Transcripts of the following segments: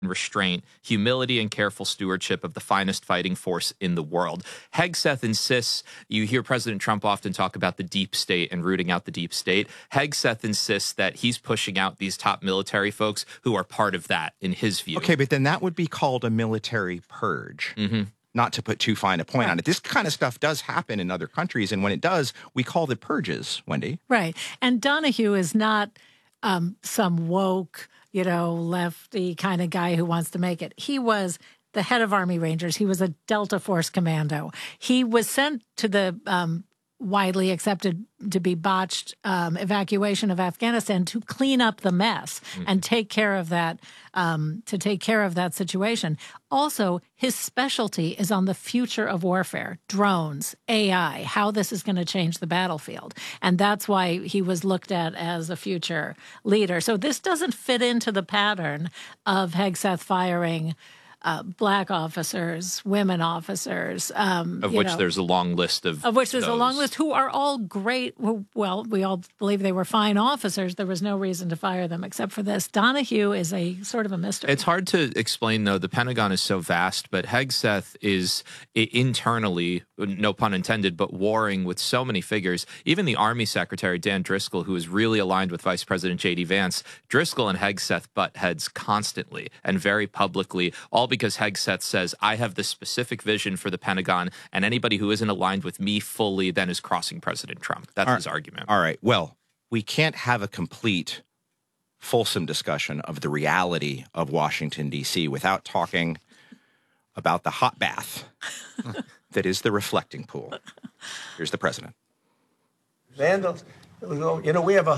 restraint, humility, and careful stewardship of the finest fighting force in the world. Hegseth insists, you hear President Trump often talk about the deep state and rooting out the deep state. Hegseth insists that he's pushing out these top military folks who are part of that, in his view. Okay, but then that would be called a military purge. Not to put too fine a point on it. This kind of stuff does happen in other countries, and when it does, we call it purges, Wendy. Right. And Donahue is not some woke, lefty kind of guy who wants to make it. He was the head of Army Rangers. He was a Delta Force commando. He was sent to the widely accepted to be botched evacuation of Afghanistan to clean up the mess and take care of that, situation. Also, his specialty is on the future of warfare, drones, AI, how this is going to change the battlefield. And that's why he was looked at as a future leader. So this doesn't fit into the pattern of Hegseth firing black officers, women officers. Of which there's a long list of which there's those. a long list who are all great. Well, we all believe they were fine officers. There was no reason to fire them except for this. Donahue is a sort of a mystery. It's hard to explain, though. The Pentagon is so vast, but Hegseth is internally, no pun intended, but warring with so many figures. Even the Army Secretary, Dan Driscoll, who is really aligned with Vice President J.D. Vance, Driscoll and Hegseth butt heads constantly and very publicly, all because Hegseth says, I have this specific vision for the Pentagon, and anybody who isn't aligned with me fully then is crossing President Trump. That's his argument. All right. Well, we can't have a complete, fulsome discussion of the reality of Washington, D.C. without talking about the hot bath that is the reflecting pool. Here's the president. Vandals, we have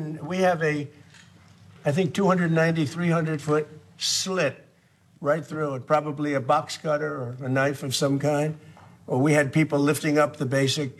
I think 290, 300-foot slit right through it, probably a box cutter or a knife of some kind. Or we had people lifting up the basic,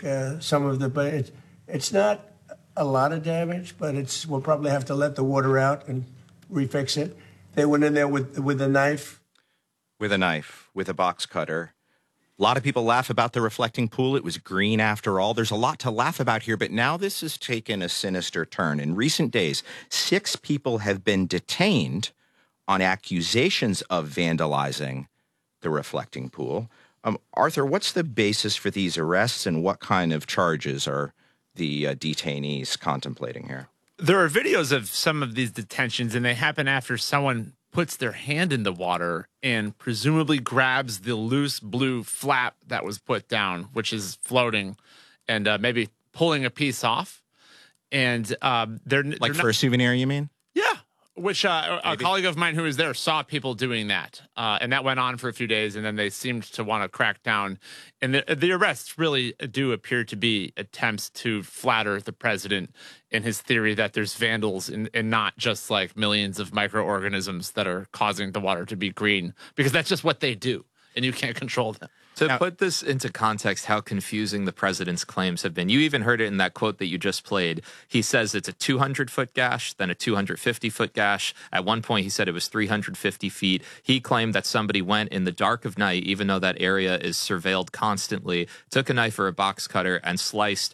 it's not a lot of damage, but we'll probably have to let the water out and refix it. They went in there with a knife. With a knife, with a box cutter. A lot of people laugh about the reflecting pool. It was green after all. There's a lot to laugh about here, but now this has taken a sinister turn. In recent days, 6 people have been detained on accusations of vandalizing the reflecting pool. Arthur, what's the basis for these arrests, and what kind of charges are the detainees contemplating here? There are videos of some of these detentions, and they happen after someone puts their hand in the water and presumably grabs the loose blue flap that was put down, which is floating, and maybe pulling a piece off. And they're for a souvenir, you mean? Yeah. Which a colleague of mine who was there saw people doing that. And that went on for a few days, and then they seemed to want to crack down. And the arrests really do appear to be attempts to flatter the president in his theory that there's vandals and not just like millions of microorganisms that are causing the water to be green, because that's just what they do, and you can't control them. To put this into context, how confusing the president's claims have been. You even heard it in that quote that you just played. He says it's a 200-foot gash, then a 250-foot gash. At one point, he said it was 350 feet. He claimed that somebody went in the dark of night, even though that area is surveilled constantly, took a knife or a box cutter and sliced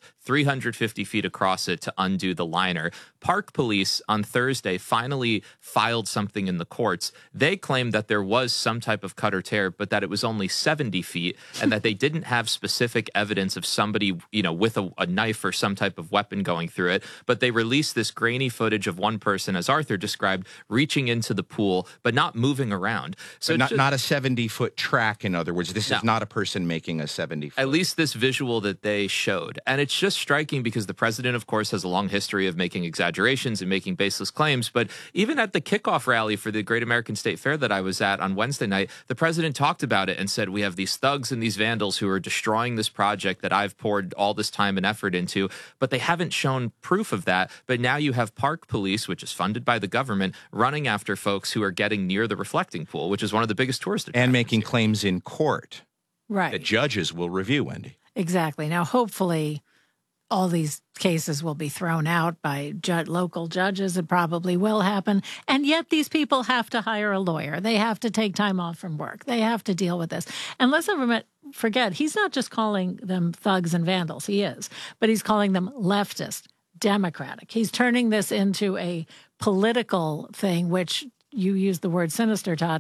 350 feet across it to undo the liner. Park Police on Thursday finally filed something in the courts. They claimed that there was some type of cut or tear, but that it was only 70 feet and that they didn't have specific evidence of somebody, with a knife or some type of weapon going through it. But they released this grainy footage of one person, as Arthur described, reaching into the pool, but not moving around. So not a 70-foot track, in other words. This is not a person making a 70-foot. At least this visual that they showed. And it's just striking because the president, of course, has a long history of making exaggerations and making baseless claims. But even at the kickoff rally for the Great American State Fair that I was at on Wednesday night, the president talked about it and said, we have these thugs and these vandals who are destroying this project that I've poured all this time and effort into, but they haven't shown proof of that. But now you have Park Police, which is funded by the government, running after folks who are getting near the reflecting pool, which is one of the biggest tourist attractions. And making claims in court. Right. That judges will review, Wendy. Exactly. Now, hopefully, all these cases will be thrown out by local judges. It probably will happen. And yet these people have to hire a lawyer. They have to take time off from work. They have to deal with this. And let's never forget, he's not just calling them thugs and vandals. He is. But he's calling them leftist, democratic. He's turning this into a political thing, which you used the word sinister, Todd.